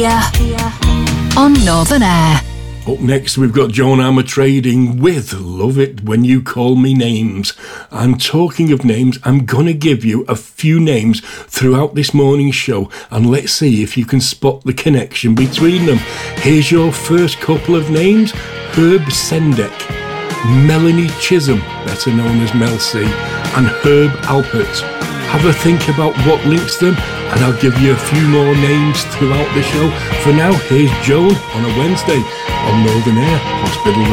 here on Northern Air. Up next, we've got Joan Armatrading with Love It When You Call Me Names. And talking of names, I'm going to give you a few names throughout this morning's show, and let's see if you can spot the connection between them. Here's your first couple of names: Herb Sendek, Melanie Chisholm, better known as Mel C, and Herb Alpert. Have a think about what links them, and I'll give you a few more names throughout the show. For now, here's Joan on a Wednesday on Northern Air Hospital Radio.